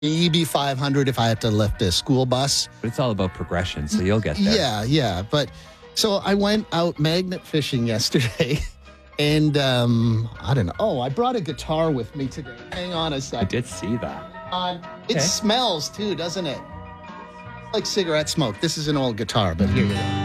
maybe 500 if I have to lift a school bus. But it's all about progression, so you'll get there. Yeah. But so I went out magnet fishing yesterday. And I don't know. Oh, I brought a guitar with me today. Hang on a second. I did see that. It smells too, doesn't it? Like cigarette smoke. This is an old guitar, but here you go.